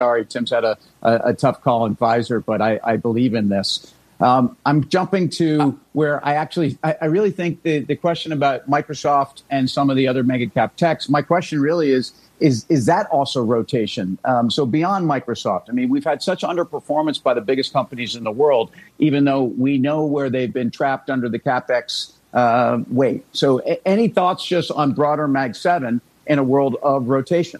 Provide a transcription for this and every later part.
sorry, Tim's had a tough call in Pfizer, but I believe in this. I'm jumping to where I really think the question about Microsoft and some of the other mega cap techs, my question really is that also rotation? So beyond Microsoft, I mean, we've had such underperformance by the biggest companies in the world, even though we know where they've been trapped under the CapEx weight. So any thoughts just on broader Mag 7 in a world of rotation?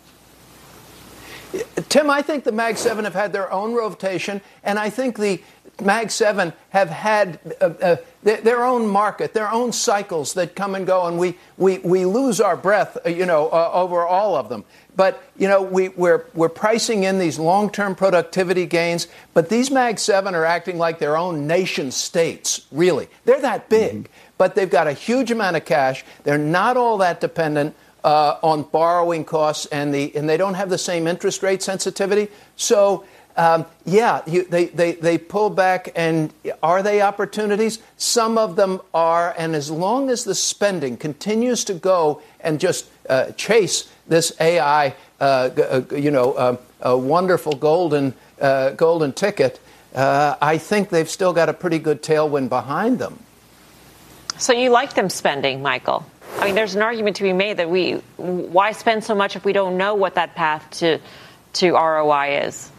Tim, I think the Mag 7 have had their own rotation, and I think the Mag 7 have had their own market, their own cycles that come and go, and we lose our breath, over all of them. But, we're pricing in these long-term productivity gains, but these Mag 7 are acting like their own nation states, really. They're that big, but they've got a huge amount of cash. They're not all that dependent on borrowing costs, and they don't have the same interest rate sensitivity. So, they pull back, and are they opportunities? Some of them are, and as long as the spending continues to go and just chase this AI, a wonderful golden ticket, I think they've still got a pretty good tailwind behind them. So you like them spending, Michael? I mean, there's an argument to be made that why spend so much if we don't know what that path to ROI is?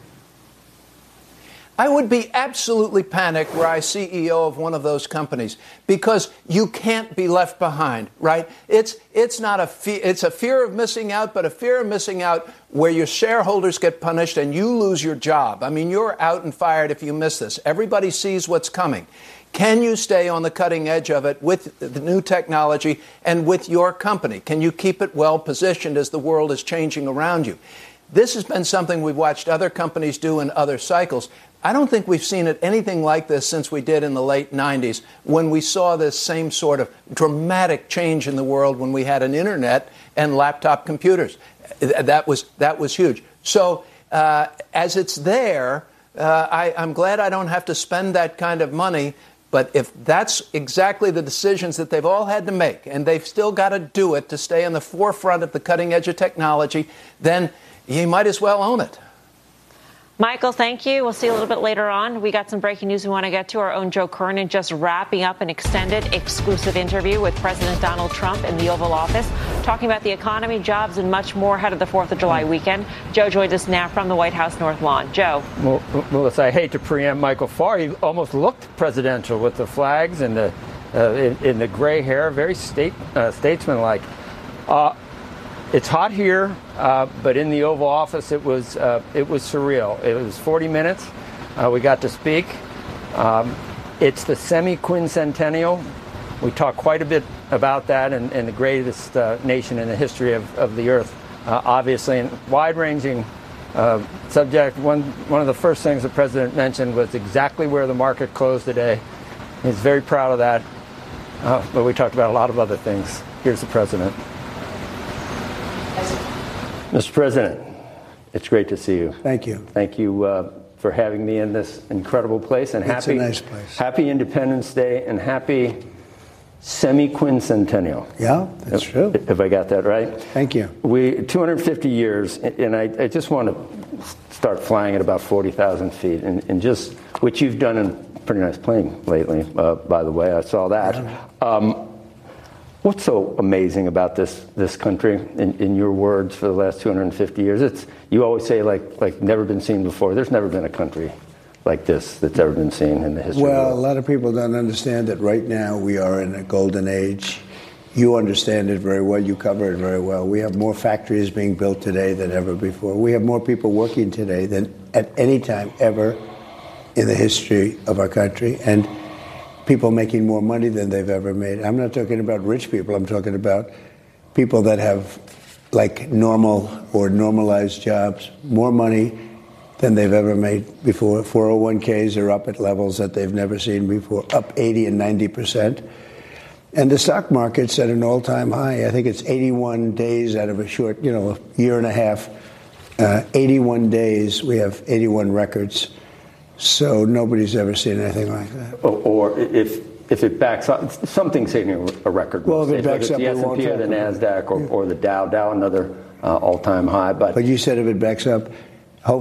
I would be absolutely panicked were I CEO of one of those companies, because you can't be left behind, right? It's not it's a fear of missing out, but a fear of missing out where your shareholders get punished and you lose your job. I mean, you're out and fired if you miss this. Everybody sees what's coming. Can you stay on the cutting edge of it with the new technology and with your company? Can you keep it well positioned as the world is changing around you? This has been something we've watched other companies do in other cycles. I don't think we've seen anything like this since we did in the late 90s, when we saw this same sort of dramatic change in the world when we had an internet and laptop computers. That was huge. So as it's there, I'm glad I don't have to spend that kind of money. But if that's exactly the decisions that they've all had to make, and they've still got to do it to stay on the forefront of the cutting edge of technology, then you might as well own it. Michael, thank you. We'll see you a little bit later on. We got some breaking news we want to get to. Our own Joe Kernan just wrapping up an extended exclusive interview with President Donald Trump in the Oval Office, talking about the economy, jobs, and much more ahead of the 4th of July weekend. Joe joins us now from the White House North Lawn. Joe. Well, Melissa, I hate to preempt Michael Farr. He almost looked presidential with the flags and in the gray hair, very statesmanlike. It's hot here, but in the Oval Office, it was surreal. It was 40 minutes. We got to speak. It's the semi-quincentennial. We talked quite a bit about that and the greatest nation in the history of the earth. Obviously, a wide-ranging subject. One of the first things the president mentioned was exactly where the market closed today. He's very proud of that. But we talked about a lot of other things. Here's the president. Mr. President, it's great to see you. Thank you. Thank you for having me in this incredible place. And it's a nice place. Happy Independence Day and happy semi-quincentennial. Yeah, that's true. If I got that right. Thank you. 250 years, and I just want to start flying at about 40,000 feet, and just, which you've done in pretty nice plane lately, by the way. I saw that. Yeah. What's so amazing about this country, in your words, for the last 250 years? You always say like never been seen before. There's never been a country like this that's ever been seen in the history of the world. Well, a lot of people don't understand that right now we are in a golden age. You understand it very well. You cover it very well. We have more factories being built today than ever before. We have more people working today than at any time ever in the history of our country. And people making more money than they've ever made. I'm not talking about rich people. I'm talking about people that have like normal or normalized jobs, more money than they've ever made before. 401ks are up at levels that they've never seen before, up 80 and 90%. And the stock market's at an all-time high. I think it's 81 days out of a short, year and a half. 81 days, we have 81 records. So nobody's ever seen anything like that. Or if it backs up, something's hitting a record. Well, if it backs up, the S&P or the NASDAQ or the Dow, another all-time high. But you said if it backs up,